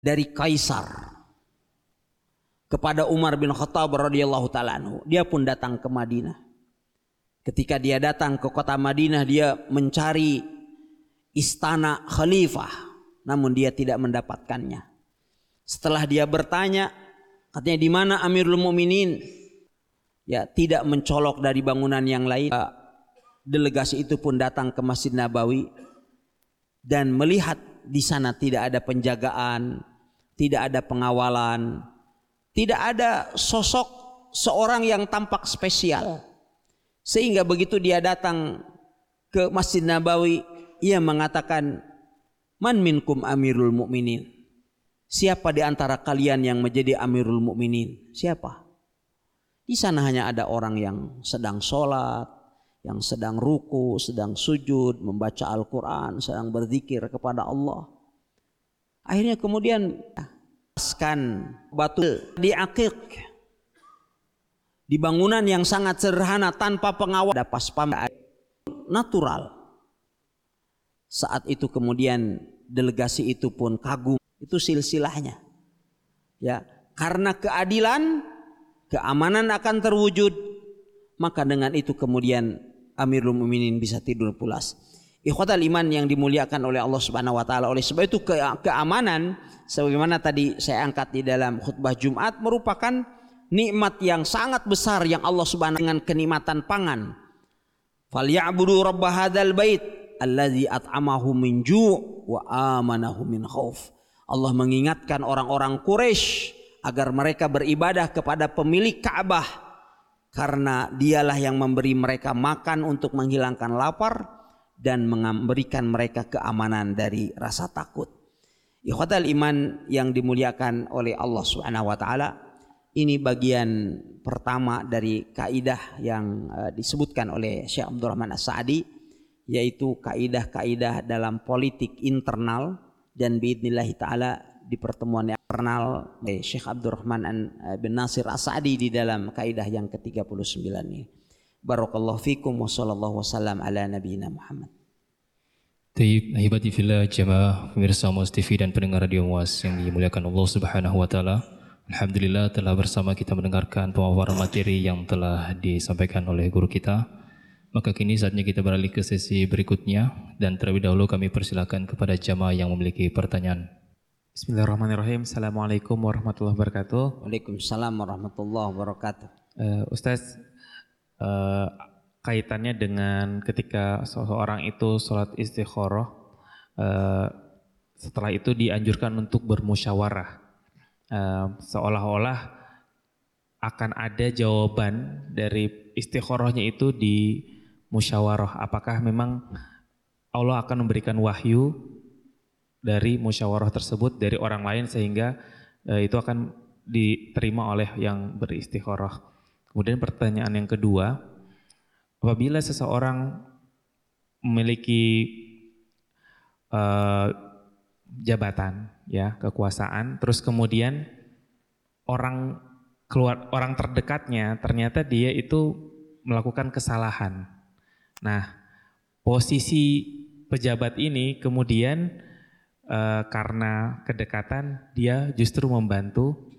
dari Kaisar kepada Umar bin Khattab radhiyallahu taala anhu. Dia pun datang ke Madinah. Ketika dia datang ke kota Madinah, dia mencari istana khalifah, namun dia tidak mendapatkannya. Setelah dia bertanya, katanya di mana Amirul Mukminin? Ya, tidak mencolok dari bangunan yang lain. Delegasi itu pun datang ke Masjid Nabawi dan melihat di sana tidak ada penjagaan, tidak ada pengawalan, tidak ada sosok seorang yang tampak spesial. Sehingga begitu dia datang ke Masjid Nabawi, ia mengatakan, "Man minkum Amirul Mukminin?" Siapa di antara kalian yang menjadi Amirul Mukminin? Siapa? Di sana hanya ada orang yang sedang sholat, yang sedang ruku, sedang sujud, membaca Al-Quran, sedang berzikir kepada Allah. Akhirnya kemudian batu diakik di bangunan yang sangat sederhana tanpa pengawal, ada paspam natural. Saat itu kemudian delegasi itu pun kagum, itu silsilahnya. Ya, karena keadilan, keamanan akan terwujud, maka dengan itu kemudian Amirul Mukminin bisa tidur pulas. Ikhwatal iman yang dimuliakan oleh Allah Subhanahu wa taala. Oleh sebab itu keamanan sebagaimana tadi saya angkat di dalam khutbah Jumat merupakan nikmat yang sangat besar yang Allah Subhanahu dengan kenikmatan pangan. Falyabudu rabb hadzal bait allazi at'amahum min ju' wa amanahum min khauf. Allah mengingatkan orang-orang Quraisy agar mereka beribadah kepada pemilik Ka'bah karena dialah yang memberi mereka makan untuk menghilangkan lapar dan memberikan mereka keamanan dari rasa takut. Ikhwatal iman yang dimuliakan oleh Allah Subhanahu wa taala, ini bagian pertama dari kaidah yang disebutkan oleh Syekh Abdurrahman As-Sa'di, yaitu kaidah-kaidah dalam politik internal, dan biidznillah taala di pertemuan internal Syekh Abdurrahman bin Nasir As-Sa'di di dalam kaidah yang ke-39 ini. Barakallahu fikum wa sallallahu wasallam ala nabiyina Muhammad. Taib, ahibati fillah jamaah pemirsa Muaz TV dan pendengar radio Muaz yang dimuliakan Allah Subhanahu wa taala. Alhamdulillah telah bersama kita mendengarkan pemaparan materi yang telah disampaikan oleh guru kita. Maka kini saatnya kita beralih ke sesi berikutnya, dan terlebih dahulu kami persilakan kepada jamaah yang memiliki pertanyaan. Bismillahirrahmanirrahim. Assalamualaikum warahmatullahi wabarakatuh. Waalaikumsalam warahmatullahi wabarakatuh. Ustaz, kaitannya dengan ketika seseorang itu sholat istikharah, setelah itu dianjurkan untuk bermusyawarah, seolah-olah akan ada jawaban dari istikharahnya itu di musyawarah. Apakah memang Allah akan memberikan wahyu dari musyawarah tersebut dari orang lain sehingga itu akan diterima oleh yang beristikharah? Kemudian pertanyaan yang kedua, apabila seseorang memiliki jabatan, ya, kekuasaan, terus kemudian orang terdekatnya ternyata dia itu melakukan kesalahan. Nah, posisi pejabat ini kemudian karena kedekatan dia justru membantu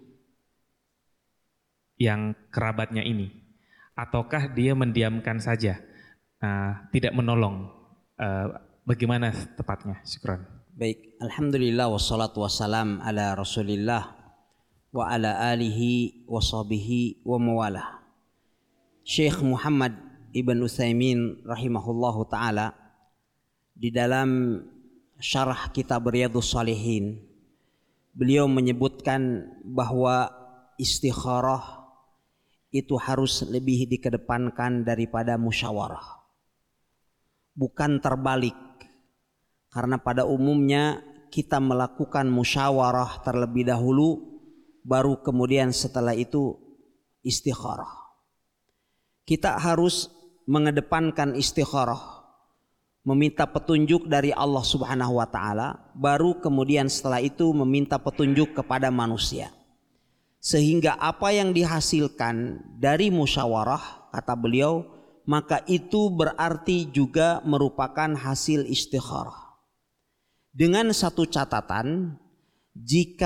yang kerabatnya ini, ataukah dia mendiamkan saja, tidak menolong? Bagaimana tepatnya? Syukran. Baik, alhamdulillah wassalatu wassalam ala Rasulillah wa ala alihi wa sahbihi wa mawalah. Syekh Muhammad Ibn Utsaimin rahimahullahu taala di dalam syarah kitab Riyadhus Shalihin, beliau menyebutkan bahwa istikharah itu harus lebih dikedepankan daripada musyawarah, bukan terbalik. Karena pada umumnya kita melakukan musyawarah terlebih dahulu, baru kemudian setelah itu istikharah. Kita harus mengedepankan istikharah, meminta petunjuk dari Allah Subhanahu wa taala, baru kemudian setelah itu meminta petunjuk kepada manusia. Sehingga apa yang dihasilkan dari musyawarah, kata beliau, maka itu berarti juga merupakan hasil istikharah. Dengan satu catatan, jika